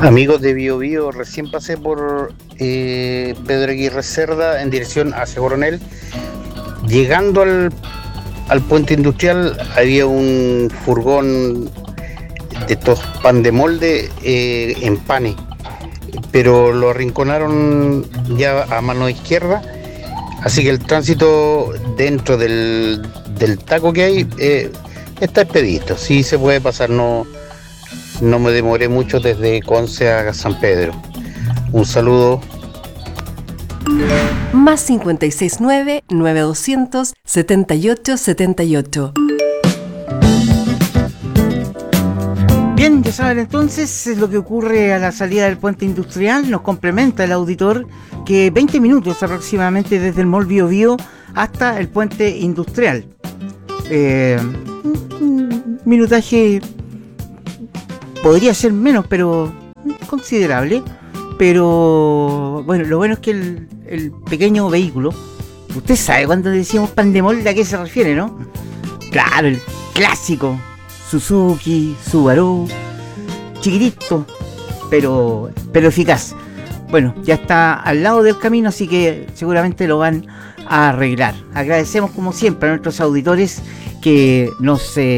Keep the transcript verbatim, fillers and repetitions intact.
Amigos de Bio Bio, recién pasé por eh, Pedro Aguirre Cerda en dirección hacia Coronel. Llegando al, al puente industrial había un furgón de estos pan de molde eh, en panes, pero lo arrinconaron ya a mano izquierda, así que el tránsito dentro del, del taco que hay eh, está expedito, sí se puede pasar, no, no me demoré mucho desde Conce a San Pedro. Un saludo. Más cincuenta y seis nueve, nueve doscientos, setenta y ocho setenta y ocho. Bien, ya saben entonces es lo que ocurre a la salida del puente industrial. Nos complementa el auditor que veinte minutos aproximadamente desde el Mall Bio Bio hasta el puente industrial. Eh, un minutaje podría ser menos, pero considerable. Pero bueno, lo bueno es que el, el pequeño vehículo, usted sabe cuando decíamos pan de molde a qué se refiere, ¿no? Claro, el clásico Suzuki, Subaru, chiquitito, pero, pero eficaz. Bueno, ya está al lado del camino, así que seguramente lo van a arreglar. Agradecemos como siempre a nuestros auditores que nos... Eh,